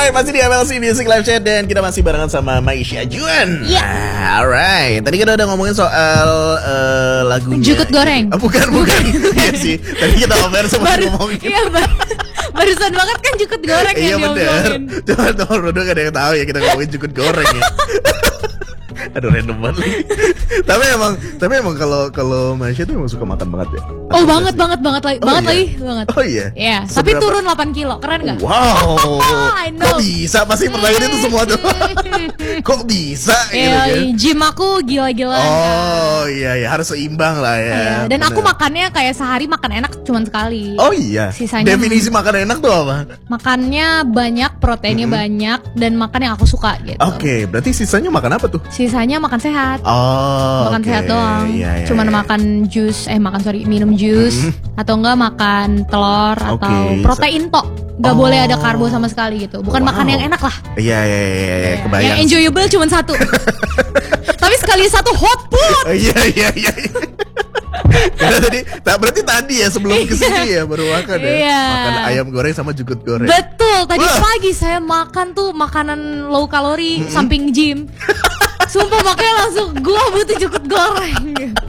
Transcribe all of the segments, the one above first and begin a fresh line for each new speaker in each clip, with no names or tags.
Alright, masih di MLC Music Live Chat dan kita masih barengan sama Maisha Juan.
Iya.
Alright, tadi kita udah ngomongin soal lagunya
Jukut goreng.
Bukan. Iya sih, tadi kita sama ngomongin.
Iya, barusan banget kan jukut goreng
Iya
yang
bener.
diomongin.
Cuma teman-teman gak ada yang tahu ya kita ngomongin jukut goreng ya. Aduh random banget. Tapi emang kalau Maisha tuh emang suka makan banget ya.
Oh banget lagi.
Oh iya.
Iya, tapi turun 8 kilo, keren gak?
Wow.
I know.
Kok bisa? Pasti pertanyaan itu semua tuh. Kok bisa gitu kan?
Gym aku gila-gilaan.
Oh iya harus seimbang lah ya.
Iya, dan aku makannya kayak sehari makan enak cuma sekali.
Oh iya.
Sisanya
definisi makan enak tuh apa?
Makannya banyak, proteinnya banyak, dan makan yang aku suka gitu.
Oke, berarti sisanya makan apa tuh?
Sisanya makan sehat.
Oh,
makan sehat doang.
Iya,
Cuman makan minum jus atau enggak makan telur atau protein tok. Gak boleh ada karbo sama sekali gitu. Bukan makan yang enak lah.
Iya, kebayang.
Yang enjoyable cuma satu. Tapi sekali satu hot food.
Iya. Karena berarti tadi ya sebelum kesini ya baru makan ya.
Iya.
Makan ayam goreng sama jukut goreng.
Betul. Tadi pagi saya makan tuh makanan low kalori samping gym. Sumpah makanya langsung gua butuh jukut goreng gitu.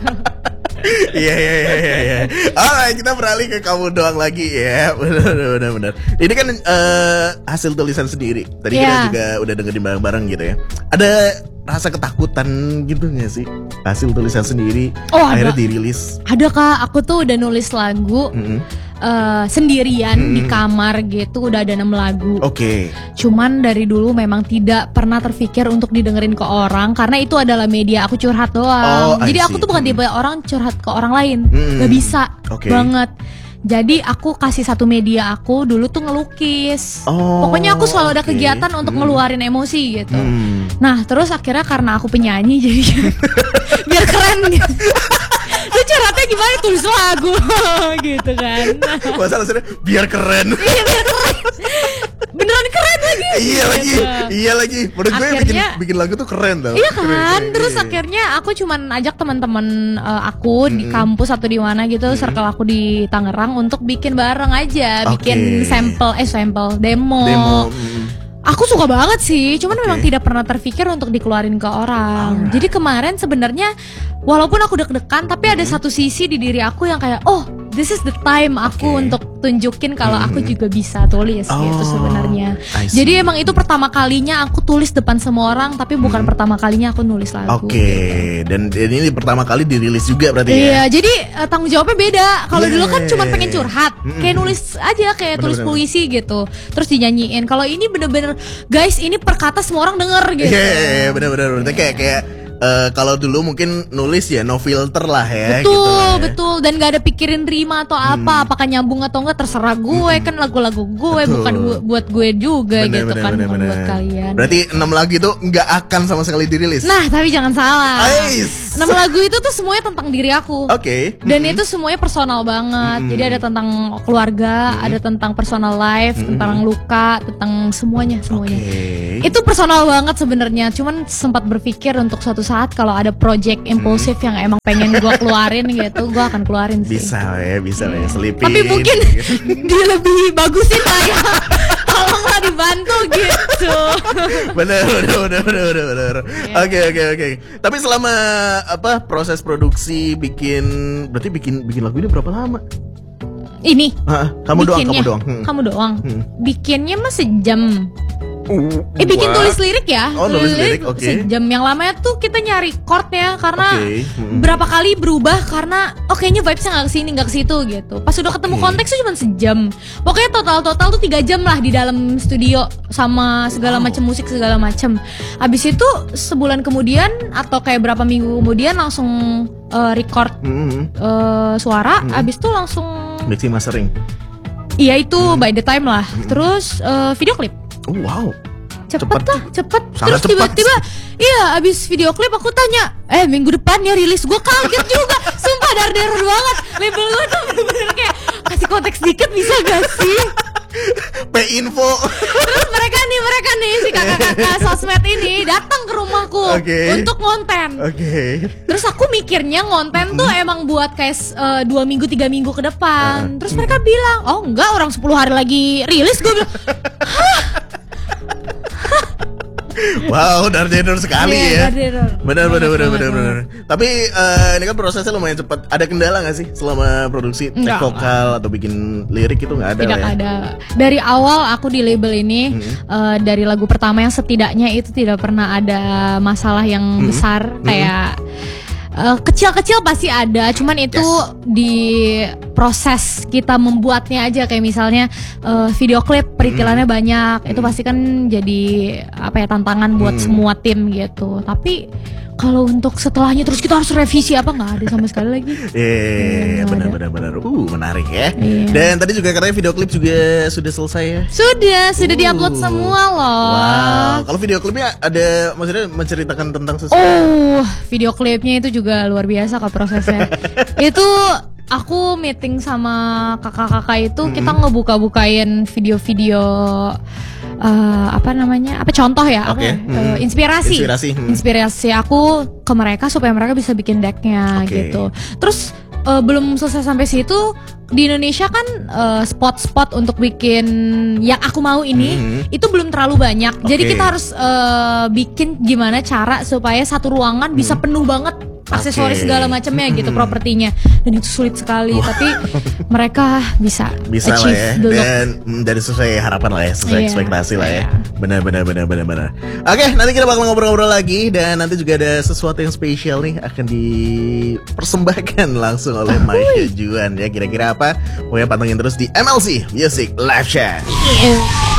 Iya. Alright, kita beralih ke kamu doang lagi ya. Benar. Ini kan hasil tulisan sendiri. Tadi kita juga udah dengerin bareng-bareng gitu ya. Ada rasa ketakutan gitu gak sih hasil tulisan sendiri akhirnya dirilis?
Ada Kak, aku tuh udah nulis lagu sendirian di kamar gitu, udah ada 6 lagu.
Oke.
Cuman dari dulu memang tidak pernah terpikir untuk didengerin ke orang karena itu adalah media aku curhat doang. Jadi aku tuh bukan tipe orang curhat ke orang lain, gak bisa banget. Jadi aku kasih satu media aku dulu tuh ngelukis. Pokoknya aku selalu ada kegiatan untuk ngeluarin emosi gitu. Nah terus akhirnya karena aku penyanyi jadi biar keren gitu. Lu curhatnya gimana tulis lagu gitu kan.
Masalahnya biar keren.
Iya biar keren. Beneran keren lagi.
Iya lagi. Menurut gue bikin lagu tuh keren tau.
Iya kan. Terus akhirnya aku cuman ajak teman-teman aku di kampus atau di mana gitu, circle aku di Tangerang untuk bikin bareng aja, bikin sampel demo. Aku suka banget sih, cuman memang tidak pernah terpikir untuk dikeluarin ke orang. Jadi kemarin sebenarnya walaupun aku deg-degan, tapi ada satu sisi di diri aku yang kayak, oh, this is the time aku untuk tunjukin kalau aku juga bisa tulis gitu sebenarnya. Jadi emang itu pertama kalinya aku tulis depan semua orang, tapi bukan pertama kalinya aku nulis lagu.
Dan ini pertama kali dirilis juga berarti ya?
Iya, jadi tanggung jawabnya beda. Kalau dulu kan cuma pengen curhat, kayak nulis aja, kayak tulis puisi gitu, terus dinyanyiin. Kalau ini bener-bener, guys, ini per kata semua orang denger gitu.
Iya, bener-bener. Kayak kalau dulu mungkin nulis ya no filter lah ya.
Betul. Dan gak ada pikirin rima atau apakah nyambung atau enggak, terserah gue. Kan lagu-lagu gue, bukan buat gue juga gitu kan, bukan buat kalian.
Berarti 6 lagu itu gak akan sama sekali dirilis.
Nah tapi jangan salah, 6 lagu itu tuh semuanya tentang diri aku. Dan itu semuanya personal banget. Jadi ada tentang keluarga, ada tentang personal life, tentang luka, tentang semuanya. Itu personal banget sebenarnya. Cuman sempat berpikir untuk suatu saat kalau ada project impulsif yang emang pengen gue keluarin gitu, gue akan keluarin sih.
Bisa ya selipin.
Tapi mungkin dia lebih bagusin lah ya. Tolonglah dibantu gitu.
Bener. Oke. Tapi selama proses produksi berarti bikin lagu ini berapa lama?
Ini?
Kamu doang.
Kamu doang. Bikinnya mah sejam. Bikin tulis lirik ya.
Tulis lirik,
sejam. Yang lamanya tuh kita nyari chordnya karena berapa kali berubah karena kayaknya vibesnya nggak kesini nggak kesitu gitu. Pas udah ketemu konteks tuh cuma sejam. Pokoknya total tuh 3 jam lah di dalam studio sama segala macam musik segala macam. Abis itu sebulan kemudian atau kayak berapa minggu kemudian langsung record suara. Abis itu langsung
mixing mastering.
Iya itu by the time lah. Terus video klip.
Wow.
Cepet.
Sangat
terus tiba-tiba abis video klip aku tanya, minggu depan ya rilis. Gue kaget juga. Sumpah dar banget. Label gue tuh bener-bener kayak kasih konteks dikit bisa gak sih?
P-info.
Terus mereka nih si kakak-kakak sosmed ini datang ke rumahku untuk ngonten. Terus aku mikirnya ngonten tuh emang buat kayak 2 minggu 3 minggu ke depan. Terus mereka bilang, oh enggak, orang 10 hari lagi rilis. Gue bilang, hah?
Wow, Dardenur sekali ya.
Dardenur.
Benar. Tapi ini kan prosesnya lumayan cepat. Ada kendala nggak sih selama produksi take vokal atau bikin lirik itu nggak ada?
Tidak ada. Dari awal aku di label ini dari lagu pertama yang setidaknya itu tidak pernah ada masalah yang besar kayak kecil-kecil pasti ada, cuman itu di proses kita membuatnya aja, kayak misalnya video klip perikilannya banyak, itu pasti kan jadi apa ya, tantangan buat semua tim gitu. Tapi kalau untuk setelahnya terus kita harus revisi apa, nggak ada sama sekali lagi.
Iya, benar. Menarik ya. Dan tadi juga katanya video klip juga sudah selesai ya?
Sudah diupload semua loh.
Wow. Kalau video klipnya ada maksudnya menceritakan tentang sesuatu?
Video klipnya itu juga luar biasa kok prosesnya. Itu aku meeting sama kakak-kakak itu, kita ngebuka-bukain video-video contoh ya, inspirasi aku ke mereka supaya mereka bisa bikin decknya gitu. Terus belum selesai sampai situ, di Indonesia kan spot-spot untuk bikin yang aku mau ini itu belum terlalu banyak. Jadi kita harus bikin gimana cara supaya satu ruangan bisa penuh banget aksesoris segala macamnya gitu, propertinya, dan itu sulit sekali. Tapi mereka bisa
lah ya, dan dari sesuai harapan lah ya, sesuai ekspektasi lah ya. Benar. Oke, nanti kita bakal ngobrol-ngobrol lagi, dan nanti juga ada sesuatu yang spesial nih akan dipersembahkan langsung oleh Maisha Juan ya. Kira-kira apa? Pokoknya pantengin terus di MLC Music Live Chat.